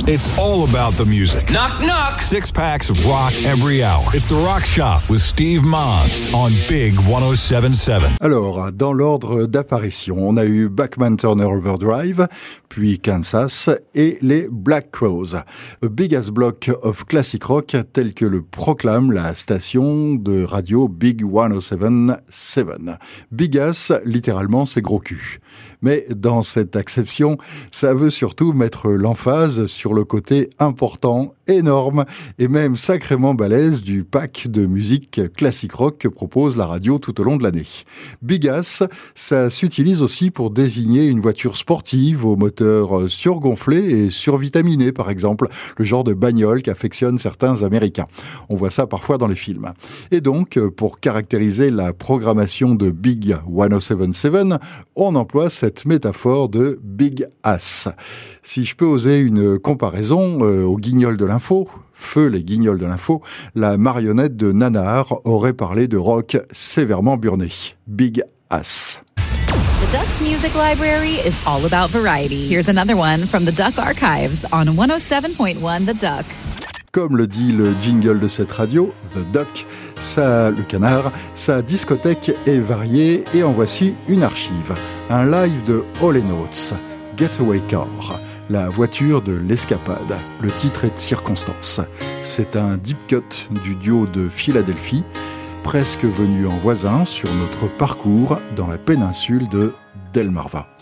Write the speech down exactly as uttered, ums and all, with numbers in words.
It's all about the music. Knock, knock. Six packs of rock every hour. It's The Rock Shop with Steve Mons on Big one oh seven point seven. Alors, dans l'ordre d'apparition, on a eu Bachman Turner Overdrive, puis Kansas et les Black Crowes. A Big Ass Block of Classic Rock, tel que le proclame la station de radio Big one oh seven point seven. Big Ass, littéralement, c'est gros cul. Mais dans cette acception, ça veut surtout mettre l'emphase sur le côté important, énorme et même sacrément balèze du pack de musique classique rock que propose la radio tout au long de l'année. Big Ass, ça s'utilise aussi pour désigner une voiture sportive au moteur surgonflé et survitaminé, par exemple, le genre de bagnole qu'affectionnent certains Américains. On voit ça parfois dans les films. Et donc, pour caractériser la programmation de Big one oh seven point seven, on emploie cette métaphore de Big Ass. Si je peux oser une comparaison euh, au guignol de l'info, feu les guignols de l'info, la marionnette de Nanar aurait parlé de rock sévèrement burné. Big Ass. The Duck's music library is all about variety. Here's another one from the Duck Archives on one oh seven point one The Duck. Comme le dit le jingle de cette radio, The Duck, ça, le canard, sa discothèque est variée et en voici une archive. Un live de Hall and Oates, Getaway Car, la voiture de l'escapade. Le titre est de circonstance. C'est un deep cut du duo de Philadelphie, presque venu en voisin sur notre parcours dans la péninsule de Delmarva.